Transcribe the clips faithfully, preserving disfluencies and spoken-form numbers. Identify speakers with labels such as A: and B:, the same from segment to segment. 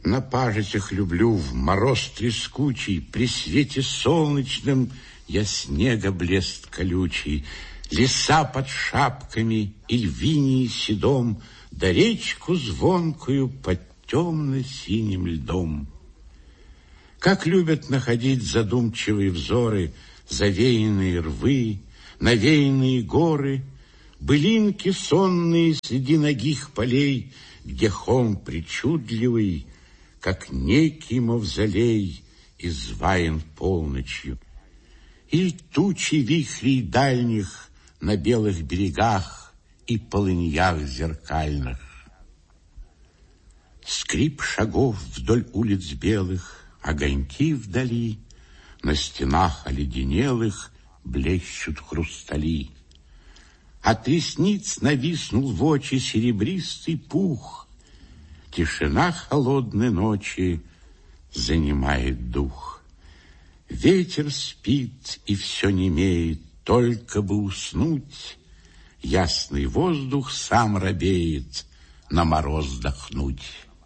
A: На пажитях люблю в мороз трескучий, при свете солнечном я снега блест колючий, леса под шапками и львинии седом, да речку звонкую под темно-синим льдом. Как любят находить задумчивые взоры завеянные рвы, навеянные горы, былинки сонные среди нагих полей, где холм причудливый, как некий мавзолей, изваян полночью. И тучи вихрей дальних на белых берегах и полыньях зеркальных. Скрип шагов вдоль улиц белых, огоньки вдали, на стенах оледенелых блещут хрустали. От ресниц нависнул в очи серебристый пух. Тишина холодной ночи занимает дух. Ветер спит и все немеет, только бы уснуть. Ясный воздух сам робеет на мороз дохнуть.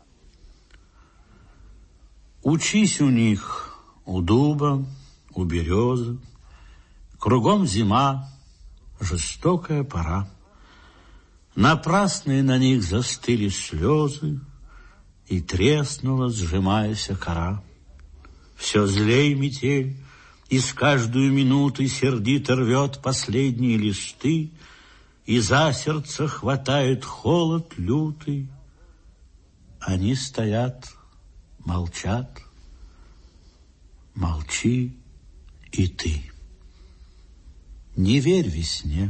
B: Учись у них, у дуба, у березы. Кругом зима, жестокая пора. Напрасные на них застыли слезы, и треснула, сжимаясь кора. Все злей метель, и с каждую минутой сердито рвет последние листы, и за сердце хватает холод лютый. Они стоят, молчат, молчи и ты. Не верь весне,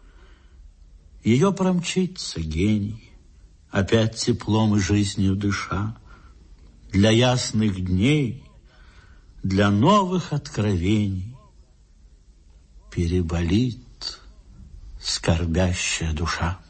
B: ее промчится гений, опять теплом и жизнью дыша. Для ясных дней, для новых откровений переболит скорбящая душа.